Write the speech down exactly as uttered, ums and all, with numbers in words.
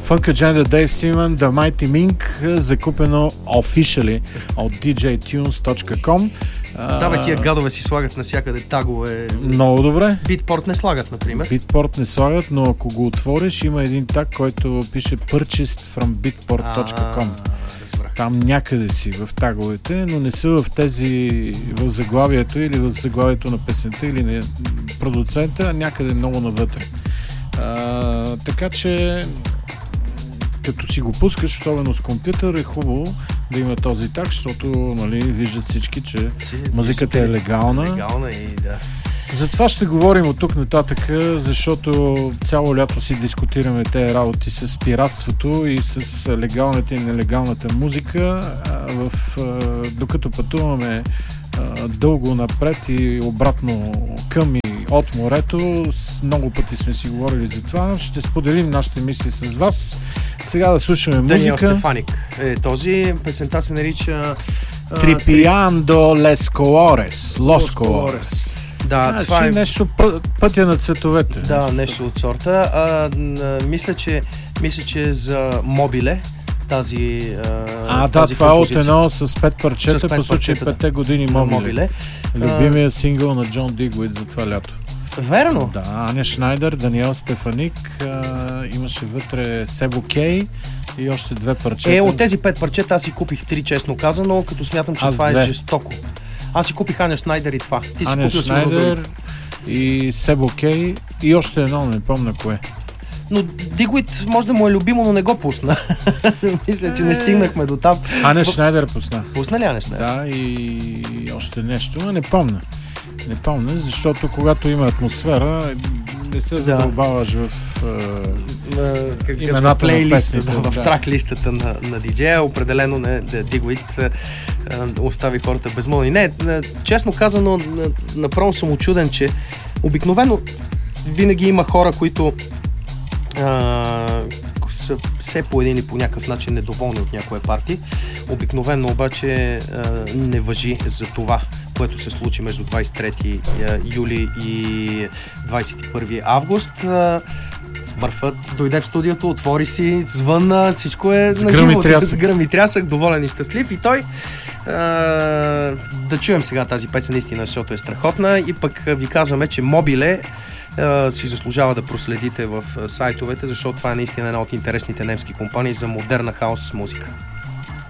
Funk Agenda, Dave Seaman, The Mighty Mink, закупено officially от ди джей tunes точка com. Да, бе, тия гадове си слагат навсякъде тагове. Много добре. Beatport не слагат, например. Beatport не слагат, но ако го отвориш, има един таг, който пише Purchased from beatport точка com. Там някъде си в таговете, но не са в тези, в заглавието или в заглавието на песента или на продуцента, някъде много навътре. А, така че като си го пускаш, особено с компютър, е хубаво да има този таг, защото, нали, виждат всички, че музиката е легална. Легална и да. Затова ще говорим от тук нататък, защото цяло лято си дискутираме тези работи с пиратството и с легалната и нелегалната музика. В, докато пътуваме дълго напред и обратно към и от морето, много пъти сме си говорили за това. Ще споделим нашите мисли с вас. Сега да слушаме музика. Даниел Стефаник е този. Песента се нарича Трипиандо Лес Колорес. Лос Колорес. Да, а, това е нещо пъ, пътя на цветовете. Да, нещо от сорта. А, а, мисля, че мисля, че за Мобиле тази А, а тази да, това композиция. е от едно с пет парчета, с пет по случай парчета, петте години Мобиле. Мобиле. Любимия сингъл на Джон Дигуит за това лято. Верно? Да, Аня Шнайдер, Даниел Стефаник, а, имаше вътре Себо Кей и още две парчета. Е, от тези пет парчета аз си купих три, честно казано, като смятам, че аз това две. е жестоко. Аз си купих Аня Шнайдер и това. Ти си Аня купил Шнайдер и Себо Кей и още едно, не помня кое. Но Дигуит може да му е любимо, но не го пусна. Мисля, че не стигнахме до там. Аня Шнайдер пусна. Пусна ли Аня Шнайдер? Да, и още нещо, но не помня. Не помня, защото когато има атмосфера, не се задълбаваш в uh, имената плейлиста, на песните. Да, в да. трак листата на, на диджея. Определено не, Дигуит остави хората безмолвни. Не, честно казано, направо съм учуден, че обикновено винаги има хора, които а, са все по един или по някакъв начин недоволни от някоя партия. Обикновено обаче а, не важи за това, което се случи между двадесет и трети юли и двадесет и първи август. Смърфът дойде в студиото, отвори си, звънна, всичко е с на гръм и живо. трясък. С гръм и трясък, доволен и щастлив. И той а, да чуем сега тази песен наистина, защото е страхотна. И пък ви казваме, че Мобиле а, си заслужава да проследите в сайтовете, защото това е наистина една от интересните немски компании за модерна хаус музика.